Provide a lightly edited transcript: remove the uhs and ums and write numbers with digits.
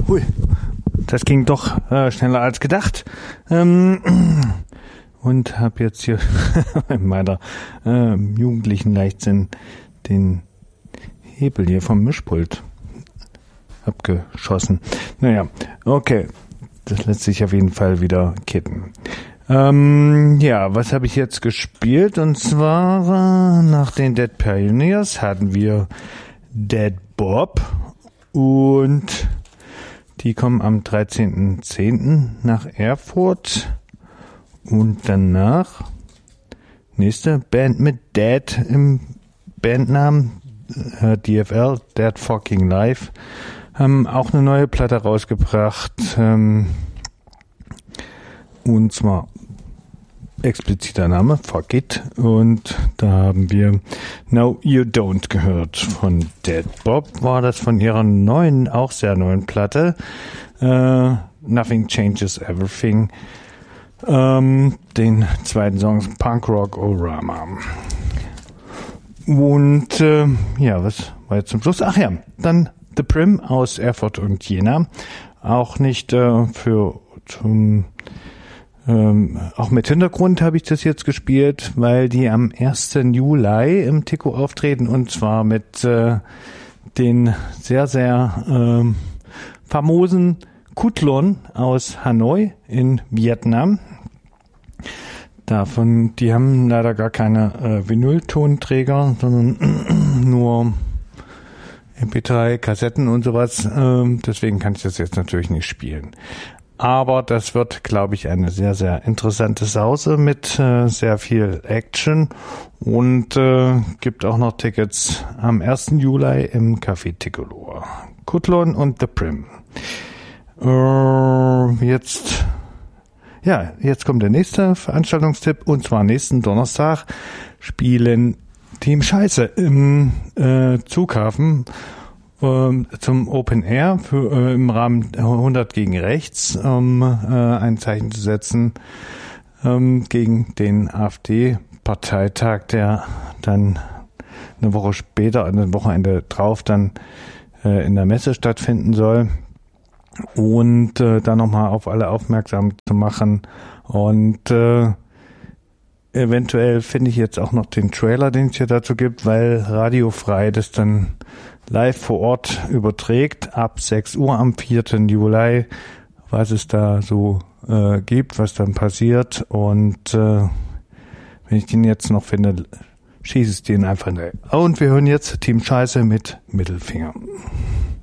Hui, das ging doch schneller als gedacht. Und habe jetzt hier in meiner jugendlichen Leichtsinn den Hebel hier vom Mischpult abgeschossen. Naja, okay. Das lässt sich auf jeden Fall wieder kitten. Ja, was habe ich jetzt gespielt? Und zwar nach den Dead Pioneers hatten wir Dead Bob und die kommen am 13.10. nach Erfurt und danach nächste Band mit Dead im Bandnamen, DFL, Dead Fucking Live, haben auch eine neue Platte rausgebracht, und zwar expliziter Name, Fuck It, und da haben wir No You Don't gehört. Von Dead Bob war das von ihrer neuen, auch sehr neuen Platte, Nothing Changes Everything, den zweiten Song Punk Rock Orama. Und ja, was war jetzt zum Schluss? Ach ja, dann The Prim aus Erfurt und Jena. Auch nicht auch mit Hintergrund habe ich das jetzt gespielt, weil die am 1. Juli im Tico auftreten, und zwar mit den sehr, sehr famosen Kutlon aus Hanoi in Vietnam. Die haben leider gar keine Vinyltonträger, sondern nur MP3, Kassetten und sowas. Deswegen kann ich das jetzt natürlich nicht spielen. Aber das wird, glaube ich, eine sehr, sehr interessante Sause mit sehr viel Action und gibt auch noch Tickets am 1. Juli im Café Ticolor. Kutlon und The Prim. Jetzt kommt der nächste Veranstaltungstipp, und zwar nächsten Donnerstag spielen Team Scheiße im Zughafen zum Open Air im Rahmen 100 gegen rechts, ein Zeichen zu setzen gegen den AfD-Parteitag, der dann eine Woche später, an dem Wochenende drauf, dann in der Messe stattfinden soll. Und da nochmal auf alle aufmerksam zu machen. Und eventuell finde ich jetzt auch noch den Trailer, den es hier dazu gibt, weil Radio Frei das dann live vor Ort überträgt, ab 6 Uhr am 4. Juli, was es da so gibt, was dann passiert. Und wenn ich den jetzt noch finde, schieße ich den einfach rein. Und wir hören jetzt Team Scheiße mit Mittelfinger.